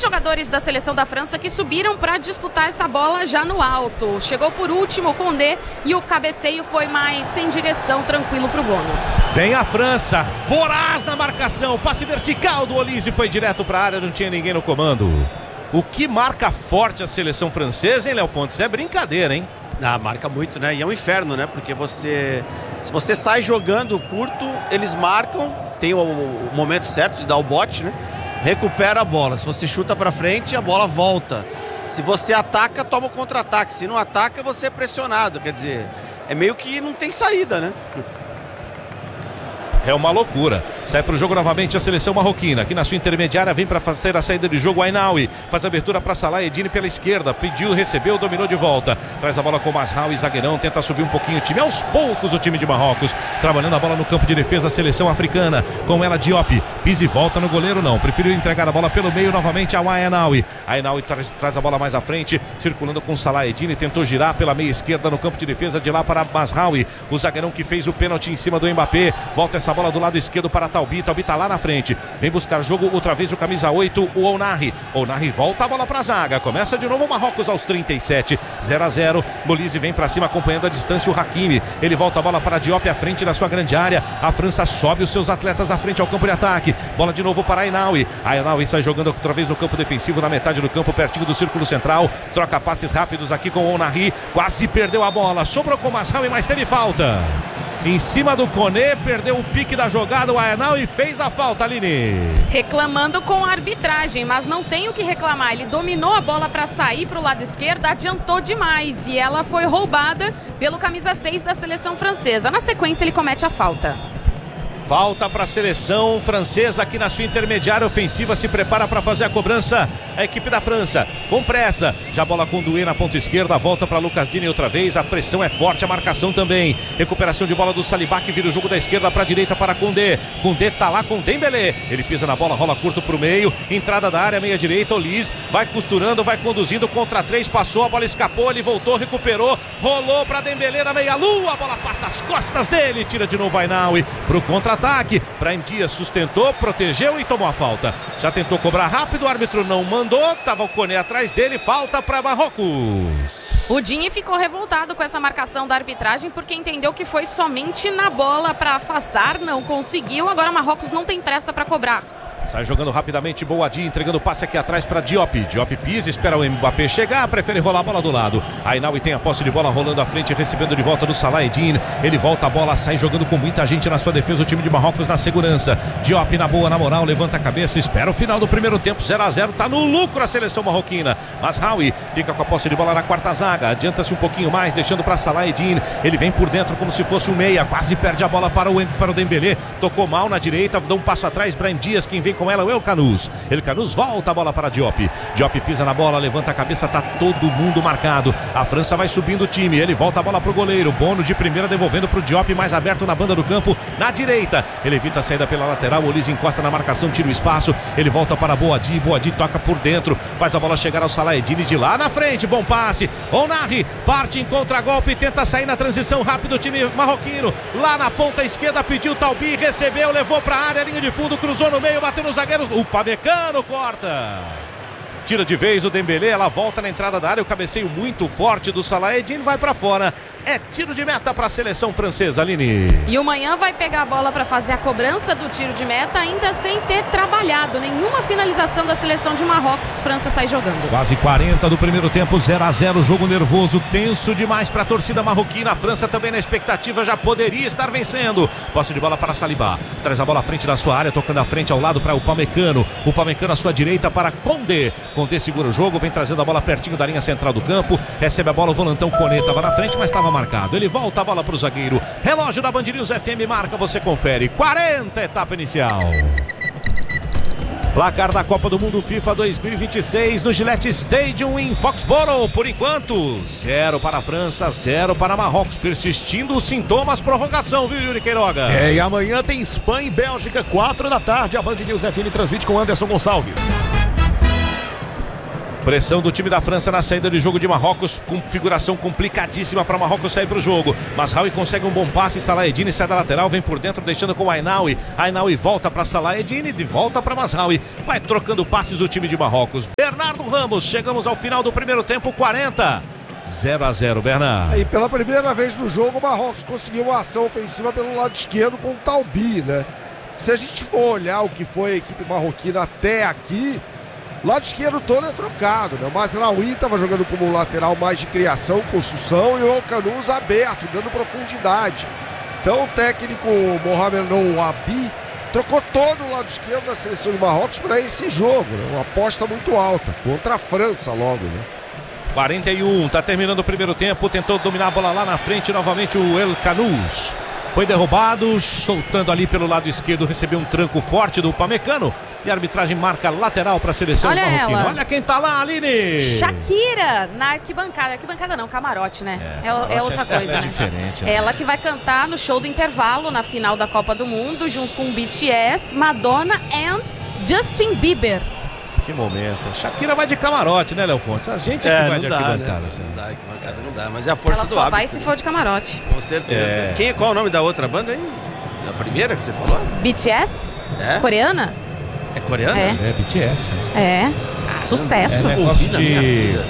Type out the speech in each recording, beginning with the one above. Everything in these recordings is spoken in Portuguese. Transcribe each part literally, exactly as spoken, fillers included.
jogadores da seleção da França que subiram para disputar essa bola já no alto. Chegou por último o Condé e o cabeceio foi mais sem direção, tranquilo para o Bono. Vem a França, voraz na marcação, passe vertical do Olise, foi direto para a área, não tinha ninguém no comando. O que marca forte a seleção francesa, hein, Léo Fontes? É brincadeira, hein? Ah, marca muito, né? E é um inferno, né? Porque você... Se você sai jogando curto, eles marcam, tem o, o momento certo de dar o bote, né? Recupera a bola. Se você chuta pra frente, a bola volta. Se você ataca, toma o contra-ataque. Se não ataca, você é pressionado. Quer dizer, é meio que não tem saída, né? É uma loucura. Sai para o jogo novamente a seleção marroquina. Aqui na sua intermediária vem para fazer a saída de jogo. Ainaoui faz a abertura para Salah Eddine pela esquerda. Pediu, recebeu, dominou de volta. Traz a bola com o Mazraoui, zagueirão. Tenta subir um pouquinho o time. Aos poucos o time de Marrocos. Trabalhando a bola no campo de defesa. A seleção africana. Com ela Diop. Pisa e volta no goleiro, não. Preferiu entregar a bola pelo meio novamente ao Ainaoui. Ainaoui traz, traz a bola mais à frente. Circulando com Salah Eddine. Tentou girar pela meia esquerda no campo de defesa. De lá para Mazraoui. O zagueirão que fez o pênalti em cima do Mbappé. Volta essa bola do lado esquerdo para Taubi. Taubi tá lá na frente. Vem buscar jogo outra vez o camisa oito, o Ounahi. Ounahi volta a bola para a zaga. Começa de novo o Marrocos aos trinta e sete. zero a zero. Molise vem para cima acompanhando a distância o Hakimi. Ele volta a bola para Diop à frente da sua grande área. A França sobe os seus atletas à frente ao campo de ataque. Bola de novo para Ainaoui. Ainaoui sai jogando outra vez no campo defensivo, na metade do campo, pertinho do círculo central. Troca passes rápidos aqui com o Ounahi. Quase perdeu a bola. Sobrou com o Mazraoui, mas teve falta. Em cima do Koné, perdeu o pique da jogada, o Ainaoui fez a falta, Aline. Reclamando com a arbitragem, mas não tem o que reclamar. Ele dominou a bola para sair para o lado esquerdo, adiantou demais e ela foi roubada pelo camisa seis da seleção francesa. Na sequência, ele comete a falta. Falta para a seleção francesa aqui na sua intermediária ofensiva, se prepara para fazer a cobrança a equipe da França, com pressa, já a bola com Doué na ponta esquerda, volta para Lucas Digne outra vez, a pressão é forte, a marcação também, recuperação de bola do Saliba que vira o jogo da esquerda para a direita para Condé, Condé tá lá com Dembélé, ele pisa na bola, rola curto para o meio, entrada da área, meia direita, Olise vai costurando, vai conduzindo, contra três, passou, a bola escapou, ele voltou, recuperou, rolou para Dembélé na meia lua, a bola passa as costas dele, tira de novo Ainaoui pro contra ataque, Brahim Dias sustentou, protegeu e tomou a falta. Já tentou cobrar rápido, o árbitro não mandou, tava o Koné atrás dele, falta para Marrocos. O Digne ficou revoltado com essa marcação da arbitragem porque entendeu que foi somente na bola para afastar, não conseguiu, agora Marrocos não tem pressa para cobrar. Sai jogando rapidamente, Boadi entregando passe aqui atrás para Diop. Diop pisa, espera o Mbappé chegar, prefere rolar a bola do lado. Ainaoui tem a posse de bola rolando à frente, recebendo de volta do Salah Eddine. Ele volta a bola, sai jogando com muita gente na sua defesa, o time de Marrocos na segurança. Diop na boa, na moral, levanta a cabeça, espera o final do primeiro tempo, zero a zero, tá no lucro a seleção marroquina. Mazraoui fica com a posse de bola na quarta zaga, adianta-se um pouquinho mais, deixando para Salah Eddine. Ele vem por dentro como se fosse um meia, quase perde a bola para o, para o Dembélé. Tocou mal na direita, dá um passo atrás, Brahim Dias, quem vem com ela é o El Canous. El Canous volta a bola para Diop. Diop pisa na bola, levanta a cabeça, tá todo mundo marcado. A França vai subindo o time, ele volta a bola pro goleiro. Bono de primeira devolvendo pro Diop, mais aberto na banda do campo, na direita. Ele evita a saída pela lateral, o Olise encosta na marcação, tira o espaço. Ele volta para Boadi, Boadi toca por dentro, faz a bola chegar ao Salah Eddine de lá na frente, bom passe. Ounahi parte em contra-golpe, tenta sair na transição rápido o time marroquino. Lá na ponta esquerda pediu Taubi, recebeu, levou pra área, linha de fundo, cruzou no meio, bateu no zagueiro. O Pamecano corta. Tira de vez o Dembélé, ela volta na entrada da área, o cabeceio muito forte do Salah Eddine vai para fora. É tiro de meta para a seleção francesa, Aline. E o Manhã vai pegar a bola para fazer a cobrança do tiro de meta, ainda sem ter trabalhado nenhuma finalização da seleção de Marrocos. França sai jogando. Quase quarenta do primeiro tempo, zero a zero, jogo nervoso, tenso demais para a torcida marroquina. A França também na expectativa, já poderia estar vencendo. Posse de bola para Saliba, traz a bola à frente da sua área, tocando à frente ao lado para o Pamecano. O Pamecano à sua direita para Condé. Condé segura o jogo, vem trazendo a bola pertinho da linha central do campo. Recebe a bola, o volantão Koné estava na frente, mas estava marcado. Ele volta a bola para o zagueiro. Relógio da Band News F M marca, você confere. quarenta, etapa inicial. Placar da Copa do Mundo FIFA dois mil e vinte e seis no Gillette Stadium em Foxborough. Por enquanto, zero para a França, zero para Marrocos. Persistindo os sintomas, prorrogação, viu, Yuri Queiroga? É, e amanhã tem Espanha e Bélgica, quatro da tarde. A Band News F M transmite com Anderson Gonçalves. Pressão do time da França na saída de jogo de Marrocos, configuração complicadíssima para Marrocos sair para o jogo. Mazraoui consegue um bom passe, Salah Eddine sai da lateral, vem por dentro deixando com o Ainaoui. Ainaoui volta para Salah Eddine, de volta para Mazraoui. Vai trocando passes o time de Marrocos. Bernardo Ramos, chegamos ao final do primeiro tempo, quarenta. zero a zero, Bernardo. E pela primeira vez no jogo, o Marrocos conseguiu uma ação ofensiva pelo lado esquerdo com o Talbi, né? Se a gente for olhar o que foi a equipe marroquina até aqui, o lado esquerdo todo é trocado, né? O Mazraoui estava jogando como um lateral mais de criação, construção, e o Alcanuz aberto, dando profundidade. Então o técnico Mohamed Ouabi trocou todo o lado esquerdo da seleção de Marrocos para esse jogo, né? Uma aposta muito alta, contra a França logo, né? quarenta e um, tá terminando o primeiro tempo, tentou dominar a bola lá na frente, novamente o El Canous. Foi derrubado, soltando ali pelo lado esquerdo, recebeu um tranco forte do Upamecano. E a arbitragem marca lateral para a seleção Olha marroquina. ela. Olha quem tá lá, Aline! Shakira na arquibancada. Arquibancada não, camarote, né? É, é, é outra é, coisa, é né? diferente. Né? Ela que vai cantar no show do intervalo na final da Copa do Mundo, junto com B T S, Madonna and Justin Bieber. Que momento. Shakira vai de camarote, né, Léo Fontes? A gente é, É, que vai não de dá, arquibancada. né? Assim. Não dá, arquibancada não dá, mas é a força Ela do só hábito. vai se for de camarote. Com certeza. É. Quem, qual é o nome da outra banda aí? A primeira que você falou? B T S? É? Coreana? É coreana? É. É, B T S. É. Sucesso. É, né? Ouvi Negócio na minha de- vida.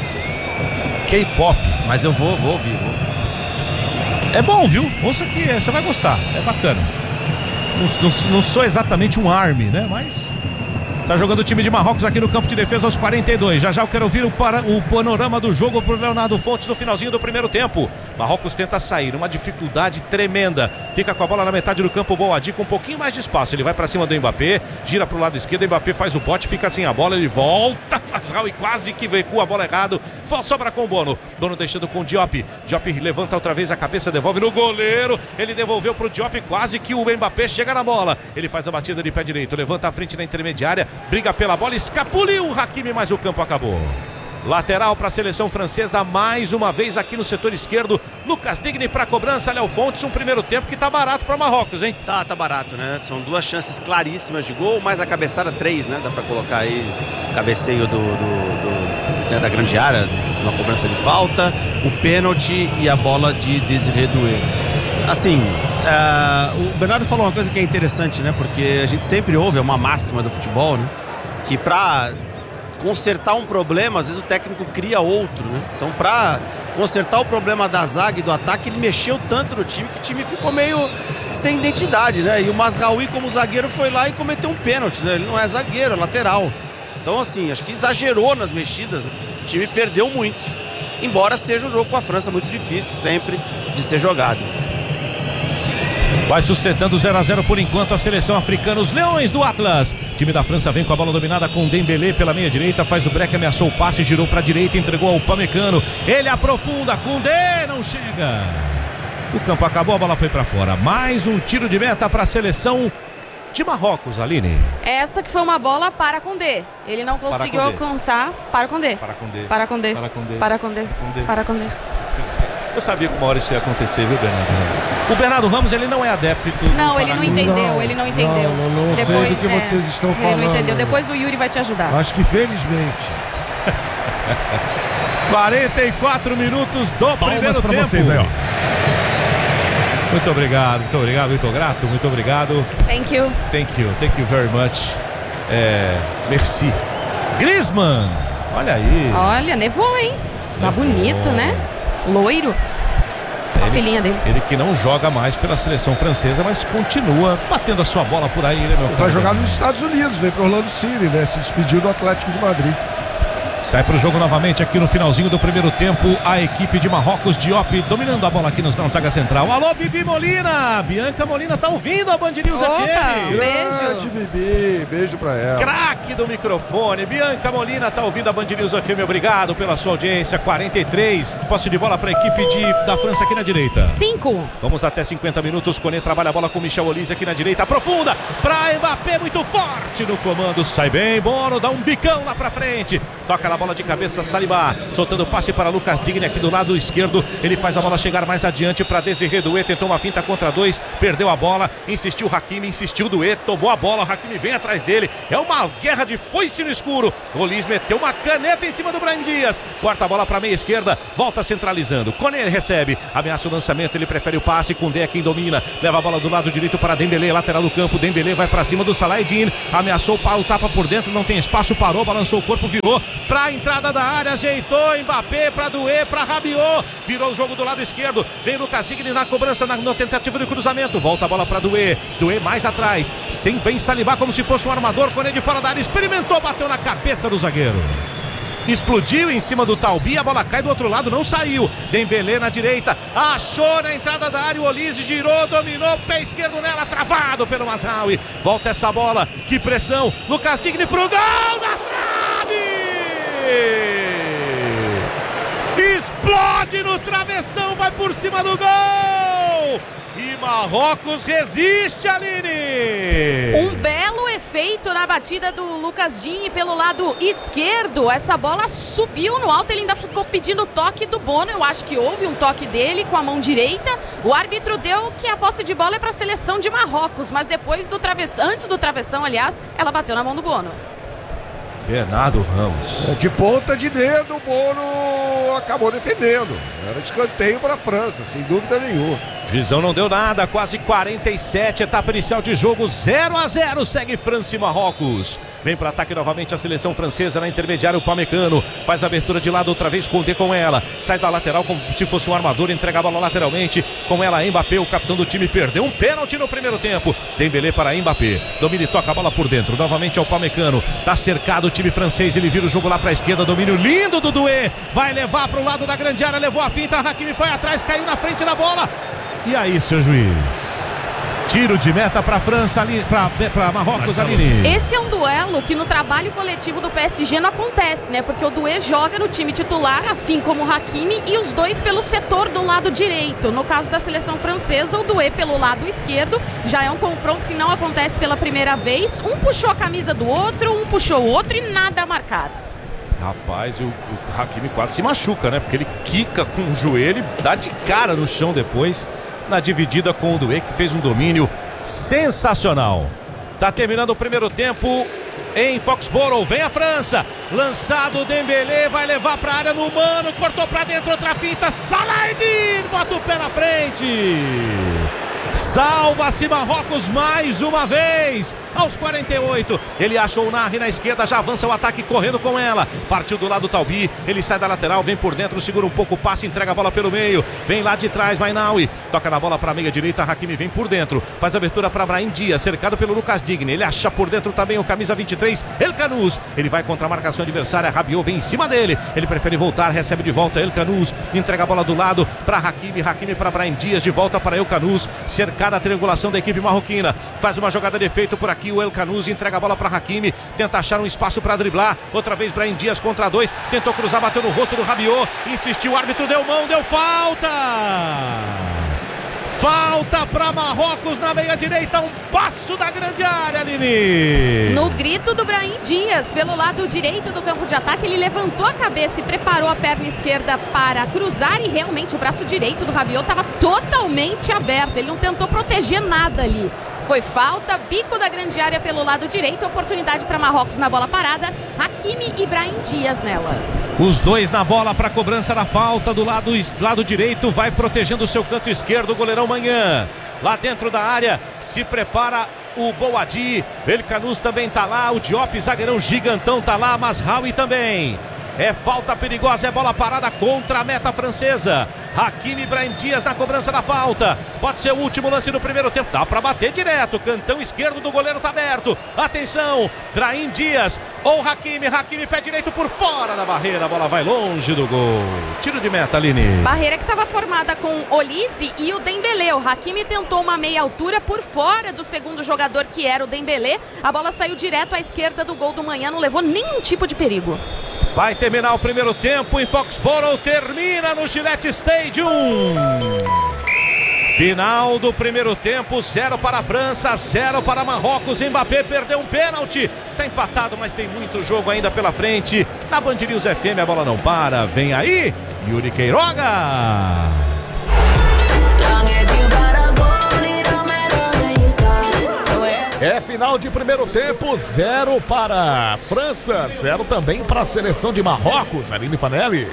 K-pop. Mas eu vou, vou ouvir, vou ouvir. É bom, viu? Ouça que você vai gostar. É bacana. Não, não- não sou exatamente um Army, né? Mas... Está jogando o time de Marrocos aqui no campo de defesa aos quarenta e dois. Já já eu quero ouvir o, para, o panorama do jogo para o Leonardo Fontes no finalzinho do primeiro tempo. Marrocos tenta sair, uma dificuldade tremenda. Fica com a bola na metade do campo, Boadi com um pouquinho mais de espaço. Ele vai para cima do Mbappé, gira para o lado esquerdo, Mbappé faz o bote, fica sem a bola, ele volta. Mazraoui quase que recua a bola errado. Sobra com o Bono. Bono deixando com o Diop. Diop levanta outra vez a cabeça, devolve no goleiro. Ele devolveu para o Diop, quase que o Mbappé chega na bola. Ele faz a batida de pé direito, levanta a frente na intermediária. Briga pela bola, escapuliu o Hakimi, mas o campo acabou. Lateral para a seleção francesa, mais uma vez aqui no setor esquerdo. Lucas Digne para cobrança, Léo Fontes, um primeiro tempo que tá barato para Marrocos, hein? Tá, tá barato, né? São duas chances claríssimas de gol, mais a cabeçada três, né? Dá pra colocar aí o cabeceio do, do, do- né, da grande área, uma cobrança de falta, o pênalti e a bola de Désiré Doué. Assim, ah, o Bernardo falou uma coisa que é interessante, né? Porque a gente sempre ouve, é uma máxima do futebol, né? Que pra consertar um problema, às vezes o técnico cria outro, né? Então, pra consertar o problema da zaga e do ataque, ele mexeu tanto no time que o time ficou meio sem identidade, né? E o Mazraoui, como zagueiro, foi lá e cometeu um pênalti, né? Ele não é zagueiro, é lateral. Então, assim, acho que exagerou nas mexidas, né? O time perdeu muito. Embora seja um jogo com a França muito difícil sempre de ser jogado. Vai sustentando zero a zero por enquanto a seleção africana, os Leões do Atlas. O time da França vem com a bola dominada com Dembélé pela meia direita, faz o break, ameaçou o passe, girou para a direita, entregou ao Upamecano. Ele aprofunda, Koundé não chega. O campo acabou, a bola foi para fora. Mais um tiro de meta para a seleção de Marrocos, Aline. Essa que foi uma bola para Koundé. Ele não conseguiu Koundé. alcançar. Para Koundé. Para Koundé. Para Koundé. Para Koundé. Para Koundé. Koundé. Para Koundé. Eu sabia que uma hora isso ia acontecer, viu, Bernardo Ramos? O Bernardo Ramos, ele não é adepto do Não, ele não Paraguai. entendeu, Não, ele não entendeu. não, não sei do que vocês estão Ele falando. não entendeu. Depois o Yuri vai te ajudar. Acho que felizmente. quarenta e quatro minutos do Palmas primeiro pra tempo. vocês aí, ó. Muito obrigado, muito obrigado, muito grato, muito obrigado. Thank you. Thank you, thank you very much. É, merci. Griezmann, olha aí. Olha, nevou, hein? Tá bonito, né? Loiro. A Ele- filhinha dele. Ele que não joga mais pela seleção francesa, mas continua batendo a sua bola por aí, né, meu Vai caro? jogar nos Estados Unidos, vem pro Orlando City, né? Se despediu do Atlético de Madrid. Sai pro jogo novamente aqui no finalzinho do primeiro tempo. A equipe de Marrocos, Diop, dominando a bola aqui na zaga central. Alô, Bibi Molina! Bianca Molina tá ouvindo a Band News Opa! F M. Beijo. Grande Bibi, beijo pra ela. Craque do microfone, Bianca Molina tá ouvindo a Band News F M, obrigado pela sua audiência. quarenta e três, posse de bola para a equipe de, da França aqui na direita. Cinco. Vamos até cinquenta minutos, Koné trabalha a bola com Michel Olise aqui na direita, aprofunda para Mbappé, muito forte no comando, sai bem, Bono dá um bicão lá pra frente, toca na bola de cabeça, Saliba, soltando o passe para Lucas Digne aqui do lado esquerdo, ele faz a bola chegar mais adiante para Desiré Doué, tentou uma finta contra dois, perdeu a bola, insistiu o Hakimi, insistiu o Doué, tomou a bola, o Hakimi vem atrás dele, é uma guerra de foice no escuro, o Olise meteu uma caneta em cima do Brahim Dias, corta a bola para a meia esquerda, volta centralizando, Koné recebe, ameaça o lançamento, ele prefere o passe, Koundé é quem domina, leva a bola do lado direito para Dembélé, lateral do campo, Dembélé vai para cima do Salah Eddin, ameaçou o tapa por dentro, não tem espaço, parou, balançou o corpo, virou para a entrada da área, ajeitou, Mbappé para Doué, para Rabiot, virou o jogo do lado esquerdo, vem Lucas Digne na cobrança, na, na tentativa de cruzamento, volta a bola para Doué, Doué mais atrás, sem vem Saliba como se fosse um armador, Koné de fora da área, experimentou, bateu na cabeça do zagueiro. Explodiu em cima do Taubi, a bola cai do outro lado, não saiu. Dembélé na direita, achou na entrada da área, o Olise girou, dominou, pé esquerdo nela, travado pelo Mazraoui. Volta essa bola, que pressão, Lucas Digne pro gol, na trave! Explode no travessão, vai por cima do gol! E Marrocos resiste, Aline! Um belo efeito na batida do Lucas Digne pelo lado esquerdo. Essa bola subiu no alto, ele ainda ficou pedindo toque do Bono. Eu acho que houve um toque dele com a mão direita. O árbitro deu que a posse de bola é para a seleção de Marrocos, mas depois do travessão, antes do travessão, aliás, ela bateu na mão do Bono. Bernardo Ramos. De ponta de dedo, o Bono acabou defendendo. Era escanteio para a França, sem dúvida nenhuma. Juizão não deu nada, quase quarenta e sete, etapa inicial de jogo, zero a zero, segue França e Marrocos. Vem para ataque novamente a seleção francesa na intermediária, o Pamecano faz a abertura de lado outra vez, Koundé com ela, sai da lateral como se fosse um armador, entrega a bola lateralmente, com ela Mbappé, o capitão do time, perdeu um pênalti no primeiro tempo, Dembélé para Mbappé, domina e toca a bola por dentro, novamente ao Pamecano, tá cercado o time francês, ele vira o jogo lá para a esquerda, domínio lindo do Doué, vai levar para o lado da grande área, levou a finta, Hakimi foi atrás, caiu na frente da bola. E aí, seu juiz? Tiro de meta para França, para Marrocos, Aline. Esse é um duelo que no trabalho coletivo do P S G não acontece, né? Porque o Doué joga no time titular, assim como o Hakimi, e os dois pelo setor do lado direito. No caso da seleção francesa, o Doué pelo lado esquerdo. Já é um confronto que não acontece pela primeira vez. Um puxou a camisa do outro, um puxou o outro e nada marcado. Rapaz, o, o Hakimi quase se machuca, né? Porque ele quica com o joelho e dá de cara no chão depois. Na dividida com o Doué, que fez um domínio sensacional. Tá terminando o primeiro tempo em Foxborough, vem a França, lançado o Dembélé, vai levar pra área no mano, cortou pra dentro, outra finta, Salah Eddin, bota o pé na frente. Salva-se Marrocos mais uma vez. Aos quarenta e oito, ele achou o Narri na esquerda, já avança o ataque correndo com ela. Partiu do lado do Taubi, ele sai da lateral, vem por dentro, segura um pouco o passe, entrega a bola pelo meio. Vem lá de trás, Mainaoui, toca na bola para a meia direita, Hakimi vem por dentro, faz a abertura para Brahim Dias, cercado pelo Lucas Digne. Ele acha por dentro também o camisa vinte e três, El Khanous. Ele vai contra a marcação adversária, Rabiot vem em cima dele. Ele prefere voltar, recebe de volta El Khanous, entrega a bola do lado para Hakimi, Hakimi para Brahim Dias, de volta para El Khanous, cercada a triangulação da equipe marroquina. Faz uma jogada de efeito por aqui, o El Khanous entrega a bola para Hakimi, tenta achar um espaço para driblar. Outra vez Brahim Dias contra dois, tentou cruzar, bateu no rosto do Rabiot, insistiu, o árbitro deu mão, deu falta. Falta para Marrocos na meia direita, um passo da grande área, Lili. No grito do Brahim Dias, pelo lado direito do campo de ataque, ele levantou a cabeça e preparou a perna esquerda para cruzar e realmente o braço direito do Rabiot estava totalmente aberto, ele não tentou proteger nada ali. Foi falta, bico da grande área pelo lado direito, oportunidade para Marrocos na bola parada, Hakimi e Brahim Dias nela. Os dois na bola para a cobrança da falta do lado, lado direito, vai protegendo o seu canto esquerdo, o goleirão Manhã. Lá dentro da área, se prepara o Boadi, El Khanous também tá lá, o Diop, zagueirão gigantão tá lá, Mazraoui também. É falta perigosa, é bola parada contra a meta francesa. Hakimi e Brahim Dias na cobrança da falta. Pode ser o último lance do primeiro tempo. Dá para bater direto. Cantão esquerdo do goleiro tá aberto. Atenção, Brahim Dias ou Hakimi. Hakimi pé direito por fora da barreira. A bola vai longe do gol. Tiro de meta, Aline. Barreira que estava formada com Olise e o Dembélé. O Hakimi tentou uma meia altura por fora do segundo jogador, que era o Dembélé. A bola saiu direto à esquerda do gol do Manhã. Não levou nenhum tipo de perigo. Vai terminar o primeiro tempo em Foxborough, termina no Gillette Stadium. Final do primeiro tempo, zero para a França, zero para Marrocos. Mbappé perdeu um pênalti. Tá empatado, mas tem muito jogo ainda pela frente. Na Band News F M a bola não para. Vem aí, Yuri Queiroga. É final de primeiro tempo, zero para a França, zero também para a seleção de Marrocos, Aline Fanelli.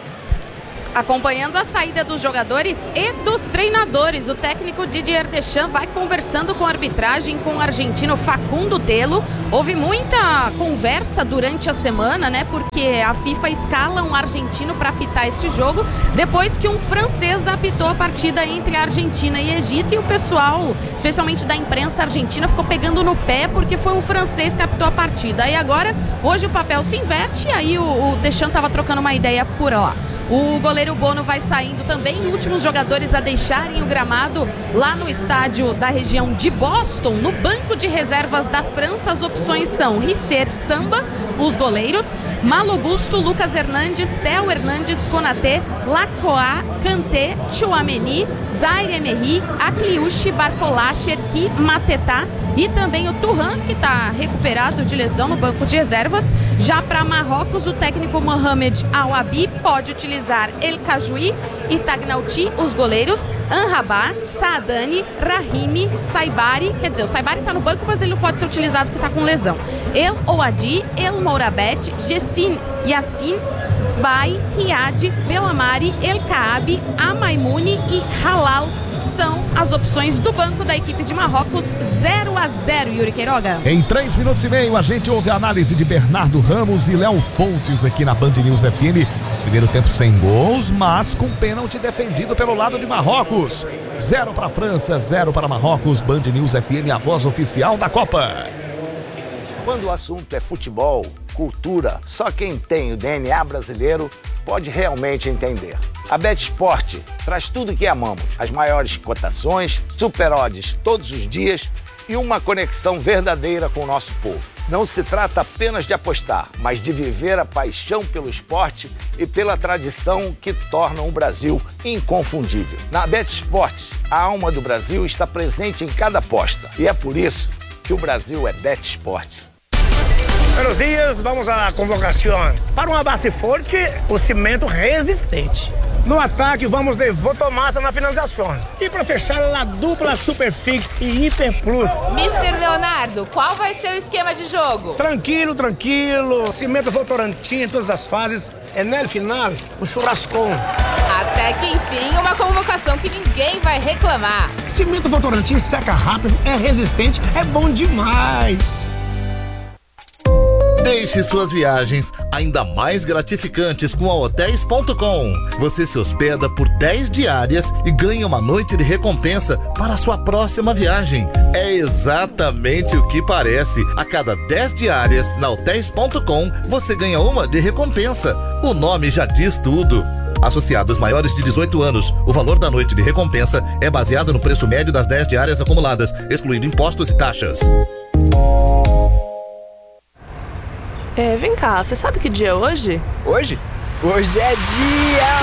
Acompanhando a saída dos jogadores e dos treinadores, o técnico Didier Deschamps vai conversando com a arbitragem, com o argentino Facundo Telo. Houve muita conversa durante a semana, né? Porque a FIFA escala um argentino para apitar este jogo, depois que um francês apitou a partida entre a Argentina e Egito, e o pessoal, especialmente da imprensa argentina, ficou pegando no pé porque foi um francês que apitou a partida. Aí agora, hoje o papel se inverte, e aí o, o Deschamps estava trocando uma ideia por lá. O goleiro Bono vai saindo também, últimos jogadores a deixarem o gramado lá no estádio da região de Boston. No banco de reservas da França, as opções são Risser, Samba, os goleiros, Malo Gusto, Lucas Hernandes, Theo Hernandes, Konaté, Lacroix, Kanté, Tchouaméni, Zaire Emery, Akliouche, Barcola, Cherki, Matetá e também o Thuram, que está recuperado de lesão no banco de reservas. Já para Marrocos, o técnico Mohamed Al-Abi pode utilizar El Kajoui e Tagnauti, os goleiros, Anrabá, Saadani, Rahimi, Saibari, quer dizer, o Saibari está no banco, mas ele não pode ser utilizado porque está com lesão. El Ouadi, El Mourabet, Jessin Yassin, Sbai, Riad, Belamari, El Kaabi, Amaimouni e Halal são as opções do banco da equipe de Marrocos. Zero a zero, Yuri Queiroga. Em três minutos e meio a gente ouve a análise de Bernardo Ramos e Léo Fontes aqui na Band News F M. Primeiro tempo sem gols, mas com pênalti defendido pelo lado de Marrocos. Zero para a França, zero para Marrocos. Band News F M, a voz oficial da Copa. Quando o assunto é futebol, cultura, só quem tem o D N A brasileiro pode realmente entender. A BetSport traz tudo que amamos, as maiores cotações, super odds todos os dias e uma conexão verdadeira com o nosso povo. Não se trata apenas de apostar, mas de viver a paixão pelo esporte e pela tradição que tornam o Brasil inconfundível. Na BetSport, a alma do Brasil está presente em cada aposta e é por isso que o Brasil é BetSport. Buenos dias, vamos à convocação. Para uma base forte, o cimento resistente. No ataque, vamos de Votomassa na finalização. E para fechar, a dupla Superfix e Hiper Plus. mister Leonardo, qual vai ser o esquema de jogo? Tranquilo, tranquilo. Cimento Votorantim em todas as fases. E no final, o churrascão. Até que enfim, uma convocação que ninguém vai reclamar. Cimento Votorantim seca rápido, é resistente, é bom demais. Deixe suas viagens ainda mais gratificantes com a hotéis ponto com. Você se hospeda por dez diárias e ganha uma noite de recompensa para a sua próxima viagem. É exatamente o que parece. A cada dez diárias na hotéis ponto com, você ganha uma de recompensa. O nome já diz tudo. Associados maiores de dezoito anos, o valor da noite de recompensa é baseado no preço médio das dez diárias acumuladas, excluindo impostos e taxas. É, vem cá, você sabe que dia é hoje? Hoje? Hoje é dia...